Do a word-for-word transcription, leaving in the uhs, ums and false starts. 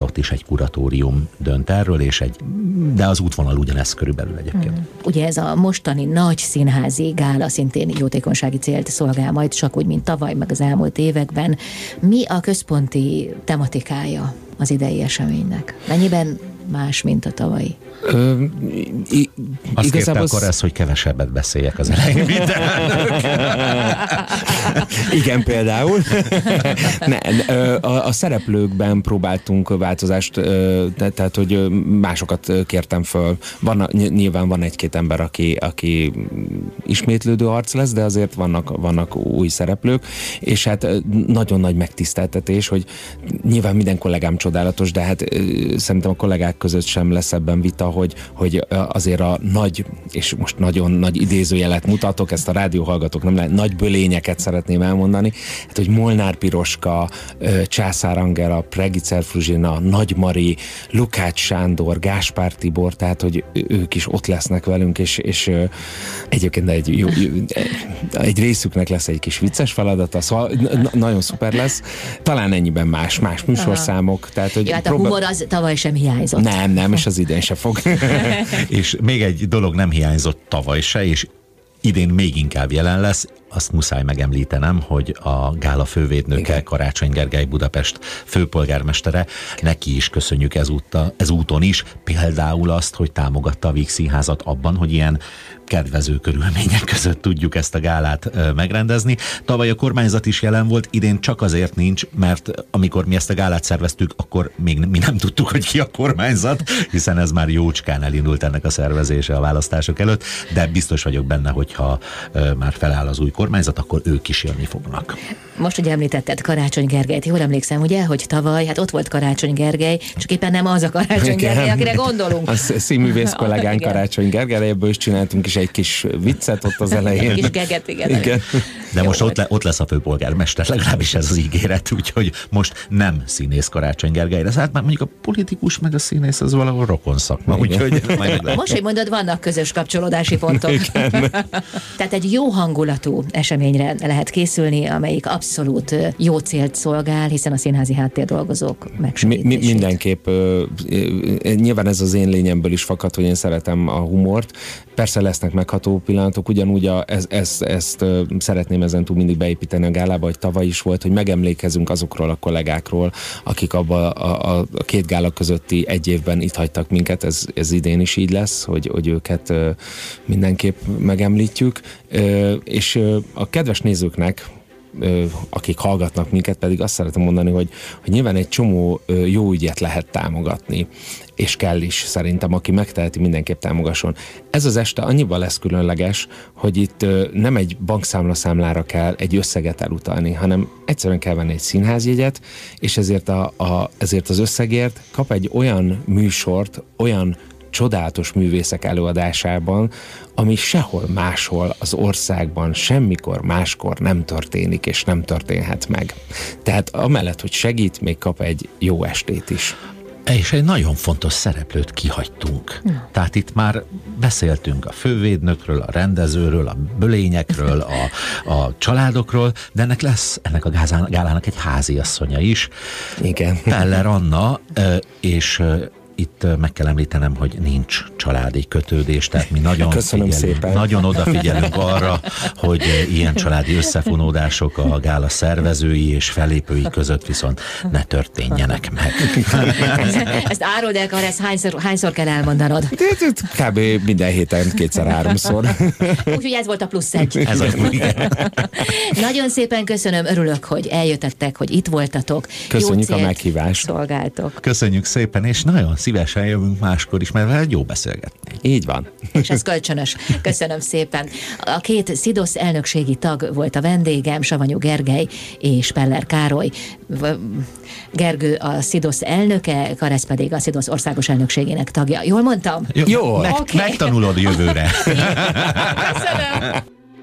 ott is egy kuratórium dönt erről, és egy, de az útvonal ugyanez körülbelül egyébként. Hmm. Ugye ez a mostani nagy színházi gála szintén jótékonysági célt szolgál majd, csak úgy, mint tavaly, meg az elmúlt években. Mi a központi tematikája az idei eseménynek? Mennyiben más, mint a tavalyi? Ö, i, Azt kérte akkor ez, hogy kevesebbet beszéljek az elején. Igen, például. ne, a, a szereplőkben próbáltunk változást, tehát, hogy másokat kértem föl. Van, nyilván van egy-két ember, aki, aki ismétlődő arc lesz, de azért vannak, vannak új szereplők, és hát nagyon nagy megtiszteltetés, hogy nyilván minden kollégám csodálatos, de hát szerintem a kollégák között sem lesz ebben vita, hogy, hogy azért a nagy, és most nagyon nagy idézőjelet mutatok, ezt a rádióhallgatók nem lehet, nagy bölényeket szeretném elmondani, hát, hogy Molnár Piroska, Császár Angela, Pregicer Fruzsina, Nagy Mari, Lukács Sándor, Gáspár Tibor, tehát, hogy ők is ott lesznek velünk, és, és egyébként egy, jó, egy részüknek lesz egy kis vicces feladata, szóval na- nagyon szuper lesz. Talán ennyiben más, más műsorszámok. Tehát, hogy ja, hát a próbál... humor az tavaly sem hiányzott. Nem, nem, és az idén se fog. És még egy dolog nem hiányzott tavaly se, és idén még inkább jelen lesz, azt muszáj megemlítenem, hogy a gála fővédnöke, igen, Karácsony Gergely Budapest főpolgármestere, neki is köszönjük ezúttal, ezúton is, például azt, hogy támogatta a Víg Színházat abban, hogy ilyen kedvező körülmények között tudjuk ezt a gálát ö, megrendezni. Tavaly a kormányzat is jelen volt, idén csak azért nincs, mert amikor mi ezt a gálát szerveztük, akkor még mi nem tudtuk, hogy ki a kormányzat, hiszen ez már jócskán elindult ennek a szervezése a választások előtt, de biztos vagyok benne, hogyha ö, már feláll az új kormányzat, akkor ők is jönni fognak. Most ugye említetted Karácsony Gergelyt, jól emlékszem, ugye, hogy tavaly, hát ott volt Karácsony Gergely, csak éppen nem az a Karácsony Gergely, akire gondolunk. A színművész kollégánk Karácsony Gergely, ebből is csináltunk is egy kis viccet ott az elején. Egy kis geget, igen. igen. De most ott, le, ott lesz a főpolgármester, legalábbis ez az ígéret, úgyhogy most nem színész Karácsony Gergelyre. Hát már mondjuk a politikus meg a színész az valahol rokon szakma, úgyhogy most, hogy mondod, vannak közös kapcsolódási pontok. Tehát egy jó hangulatú eseményre lehet készülni, amelyik abszolút jó célt szolgál, hiszen a színházi háttérdolgozók megsegítését. Mi, mi, mindenképp, uh, nyilván ez az én lényemből is fakad, hogy én szeretem a humort. Persze lesznek megható pillanatok, ugyanúgy a, ez, ez, ezt uh, szeretném ezen túl mindig beépíteni a gálába, hogy tavaly is volt, hogy megemlékezünk azokról a kollégákról, akik abba a, a, a két gála közötti egy évben itt hagytak minket, ez, ez idén is így lesz, hogy, hogy őket uh, mindenképp megemlítjük, uh, és uh, a kedves nézőknek, akik hallgatnak minket, pedig azt szeretem mondani, hogy, hogy nyilván egy csomó jó ügyet lehet támogatni, és kell is szerintem, aki megteheti, mindenképp támogasson. Ez az este annyiban lesz különleges, hogy itt nem egy bankszámlaszámlára kell egy összeget elutalni, hanem egyszerűen kell venni egy színházjegyet, és ezért, a, a, ezért az összegért kap egy olyan műsort, olyan csodálatos művészek előadásában, ami sehol máshol az országban semmikor máskor nem történik, és nem történhet meg. Tehát amellett, hogy segít, még kap egy jó estét is. És egy nagyon fontos szereplőt kihagytunk. Na. Tehát itt már beszéltünk a fővédnökről, a rendezőről, a bölényekről, a, a családokról, de ennek lesz, ennek a gálának egy háziasszonya is. Igen. Peller Anna, és itt meg kell említenem, hogy nincs családi kötődés, tehát mi nagyon, figyelünk, nagyon odafigyelünk arra, hogy ilyen családi összefonódások a gála szervezői és fellépői között viszont ne történjenek meg. Ezt áruld el, Karesz, hányszor, hányszor kell elmondanod? Kb. Minden héten kétszer-háromszor. Úgyhogy ez volt a plusz egy. Ez az, nagyon szépen köszönöm, örülök, hogy eljöttetek, hogy itt voltatok. Köszönjük a meghívást. Szolgáltok. Köszönjük szépen, és nagyon szívesen jövünk máskor is, mert veled jó beszélgetni. Így van. És ez kölcsönös. Köszönöm szépen. A két SZIDOSZ elnökségi tag volt a vendégem, Savanyú Gergely és Peller Károly. Gergő a SZIDOSZ elnöke, Karesz pedig a SZIDOSZ országos elnökségének tagja. Jól mondtam? Jó. Meg, okay. Megtanulod jövőre. Köszönöm.